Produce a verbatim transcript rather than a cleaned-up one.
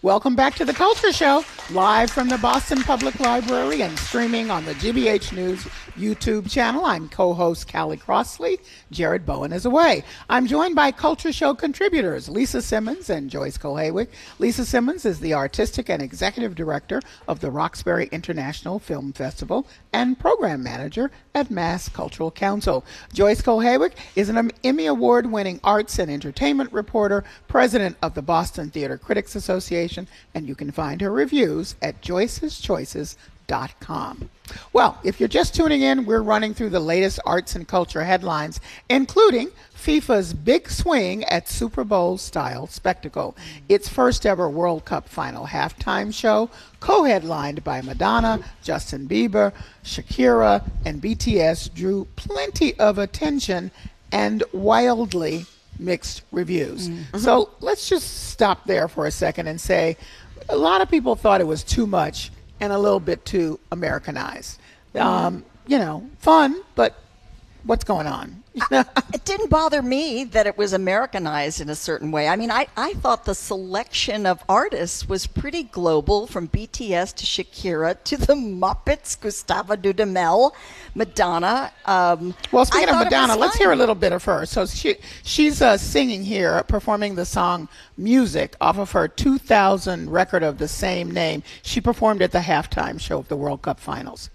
Welcome back to the Culture Show, live from the Boston Public Library and streaming on the G B H News YouTube channel. I'm co-host Callie Crossley. Jared Bowen is away. I'm joined by Culture Show contributors Lisa Simmons and Joyce Kohaywick. Lisa Simmons is the artistic and executive director of the Roxbury International Film Festival and program manager at Mass Cultural Council. Joyce Kohaywick is an Emmy Award-winning arts and entertainment reporter, president of the Boston Theater Critics Association, and you can find her reviews at joyces choices dot com. Well, if you're just tuning in, we're running through the latest arts and culture headlines, including FIFA's big swing at Super Bowl-style spectacle. Its first ever World Cup final halftime show, co-headlined by Madonna, Justin Bieber, Shakira, and B T S, drew plenty of attention and wildly mixed reviews. Mm-hmm. So let's just stop there for a second and say a lot of people thought it was too much and a little bit too Americanized. Mm-hmm. Um, you know, fun, but what's going on? I, it didn't bother me that it was Americanized in a certain way. I mean, I, I thought the selection of artists was pretty global, from B T S to Shakira to the Muppets, Gustavo Dudamel, Madonna. Um, well, speaking of Madonna, let's hear a little bit of her. So she she's uh, singing here, performing the song Music off of her two thousand record of the same name. She performed at the halftime show of the World Cup Finals.